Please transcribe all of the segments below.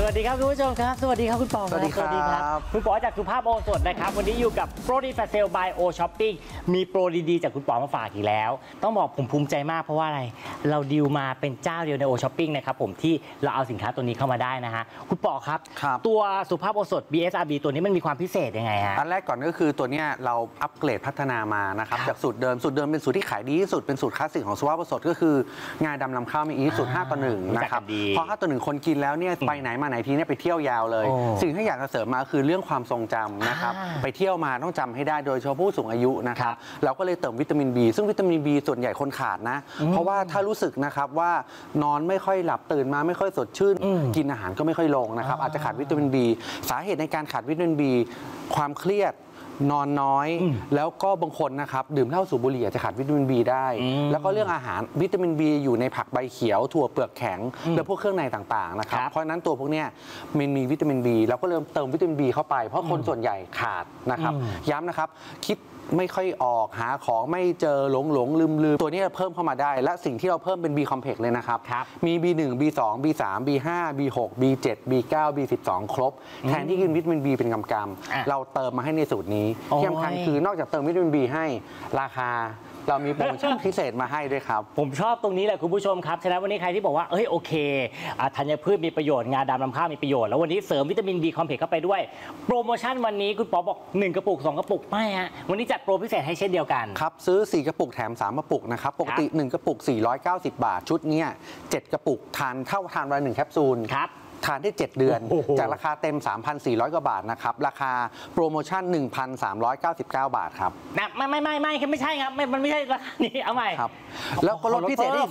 วัสดีครับคุณผู้ชมครับสวัสดีครับคุณปอสวัสดีครับคุณปอจากสุภาพโอสถนะครับวันนี้อยู่กับโปรดีแฟเซลบายโอช้อปปิ้งมีโปรดีๆจากคุณปอมาฝากอีกแล้วต้องบอกผมภูมิใจมากเพราะว่าอะไรเราดีลมาเป็นเจ้าเดียวในโอช้อปปิ้งนะครับผมที่เราเอาสินค้าตัวนี้เข้ามาได้นะฮะคุณปอครับตัวสุภาพโอสถ BSRB ตัวนี้มันมีความพิเศษยังไงฮะอันแรกก่อนก็คือตัวนี้เราอัปเกรดพัฒนามานะครับจากสูตรเดิมเป็นสูตรที่ขายดีที่สุดเป็นสูตรคลาสสิกของสุภาพโอสถก็คืองาดำลำข้าวมีอีสูตร5 ต่อ 1นะครับพอ5 ต่อ 1คนกินแล้วเนี่ยไปไหนมาไหนทีเนี่ยไปเที่ยวยาวเลยสิ่งที่อยากจะเสริมมาคือเรื่องความทรงจำนะครับไปเที่ยวมาต้องจำให้ได้โดยเฉพาะผู้สูงอายุนะครับเราก็เลยเติมวิตามิน B ซึ่งวิตามิน B ส่วนใหญ่คนขาดนะเพราะว่าถ้ารู้สึกนะครับว่านอนไม่ค่อยหลับตื่นมาไม่ค่อยสดชื่นกินอาหารก็ไม่ค่อยลงนะครับอาจจะขาดวิตามิน B สาเหตุในการขาดวิตามิน B ความเครียดนอนน้อยแล้วก็บางคนนะครับดื่มเหล้าสูบบุหรี่อาจจะขาดวิตามิน B ได้แล้วก็เรื่องอาหารวิตามิน B อยู่ในผักใบเขียวถั่วเปลือกแข็งและพวกเครื่องในต่างๆนะครับเพราะฉะนั้นตัวพวกนี้มันมีวิตามิน B เราก็เริ่มเติมวิตามิน B เข้าไปเพราะคนส่วนใหญ่ขาดนะครับย้ำนะครับคิดไม่ค่อยออกหาของไม่เจอหลงลืมตัวนี้เพิ่มเข้ามาได้และสิ่งที่เราเพิ่มเป็น B complex เลยนะครับมี B1 B2 B3 B5 B6 B7 B9 B12 ครบแทนที่กินวิตามิน B เป็นกำๆเราเติมมาให้ในสูตรนี้ที่สำคัญคือนอกจากเติมวิตามิน B ให้ราคาเรามีโปรโมชั่นพิเศษมาให้ด้วยครับผมชอบตรงนี้แหละคุณผู้ชมครับฉะนั้นวันนี้ใครที่บอกว่าเอ้ยโอเคธัญพืชมีประโยชน์งาดำลำข้าวมีประโยชน์แล้ววันนี้เสริมวิตามิน B คอมเพล็กซ์เข้าไปด้วยโปรโมชั่นวันนี้คุณปอบอก1 กระปุก 2 กระปุกไม่ฮะวันนี้จัดโปรพิเศษให้เช่นเดียวกันครับซื้อ4 กระปุกแถม3 กระปุกนะครับปกติ1 กระปุก490 บาทชุดนี้7 กระปุกทานวันละ1 แคปซูลทานได้7 เดือนจากราคาเต็ม 3,400 กว่าบาทนะครับราคาโปรโมชั่น 1,399 บาทครับไม่ใช่ครับมันไม่ใช่ราคานี้เอาใหม่ครับแล้วก็ลดพิเศษที่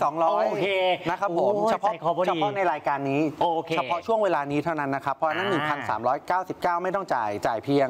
200นะครับผมเฉพาะในรายการนี้เฉพาะช่วงเวลานี้เท่านั้นนะครับเพราะนั้น 1,399 ไม่ต้องจ่ายเพียง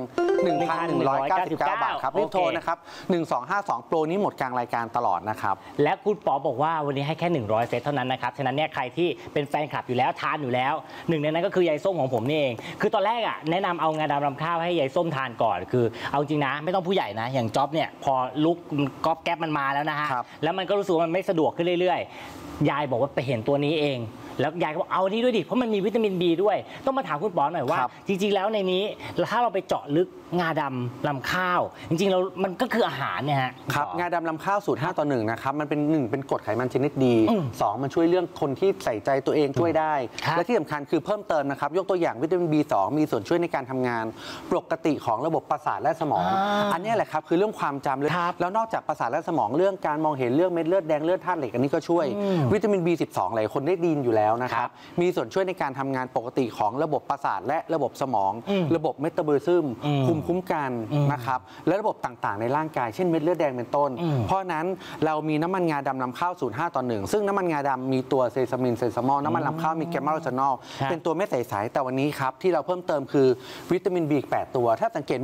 1,199 บาทครับรีบโทรนะครับ1252โปรนี้หมดกลางรายการตลอดนะครับและคุณปอบอกว่าวันนี้ให้แค่100 เซตเท่านั้นนะครับฉะนั้นเนี่ยใครที่เป็นแฟนคลับอยู่แล้วทานอยู่แล้วหนึ่งในนั้นก็คือยายส้มของผมนี่เองคือตอนแรกแนะนำเอางาดำลำข้าวให้ยายส้มทานก่อนคือเอาจริงนะไม่ต้องผู้ใหญ่นะอย่างจ๊อบเนี่ยพอลุกก๊อบแก๊บมันมาแล้วนะฮะแล้วมันก็รู้สึกว่ามันไม่สะดวกขึ้นเรื่อยๆยายบอกว่าไปเห็นตัวนี้เองแล้วยายก็บอกเอานี่ด้วยดิเพราะมันมีวิตามิน B ด้วยต้องมาถามคุณปอหน่อยว่าจริงๆแล้วในนี้ถ้าเราไปเจาะลึกงาดำลำข้าวจริงๆแล้วมันก็คืออาหารเนี่ยฮะครับงาดำลำข้าวสูตร5 ต่อ 1นะครับมันเป็น1เป็นกรดไขมันชนิดดี2มันช่วยเรื่องคนที่ใส่ใจตัวเองช่วยได้และที่สำคัญคือเพิ่มเติมนะครับยกตัวอย่างวิตามิน B2 มีส่วนช่วยในการทำงานปกติของระบบประสาทและสมองอันนี้แหละครับคือเรื่องความจำเลยแล้วนอกจากประสาทและสมองเรื่องการมองเห็นเรื่องเม็ดเลือดแดงเลือดธาตุเหล็กอันนี้ก็ช่วยวิตามิน B12 หลายคนได้ดีอยู่แล้วนะครับมีส่วนช่วยในการทำงานปกติของระบบประสาทและระบบสมองระบบเมตาบอลิซึมภูมิคุ้มกันนะครับและระบบต่างๆในร่างกายเช่นเม็ดเลือดแดงเป็นต้นเพราะนั้นเรามีน้ำมันงาดำลำข้าวสูตร5 ต่อ 1ซึ่งน้ำมันงาดำมีตัวเซซามินเซซามอลน้ำมันลำข้าวมีแกมมาโรซานอลเป็นตัวเม็ดใสๆแต่วันนี้ครับที่เราเพิ่มเติมคือวิตามิน B 8 ตัวถ้าสังเกต